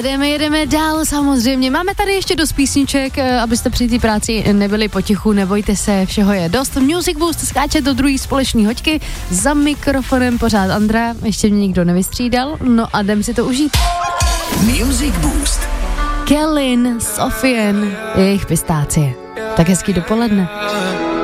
Jedeme dál samozřejmě. Máme tady ještě dost písniček, abyste při té práci nebyli potichu, nebojte se, všeho je dost. Music Boost skáče do druhé společné hoďky, za mikrofonem pořád Andra, ještě mě nikdo nevystřídal, no a jdem si to užít. Music Boost. Kellyn, Sofian, jejich pistácie. Tak hezký dopoledne.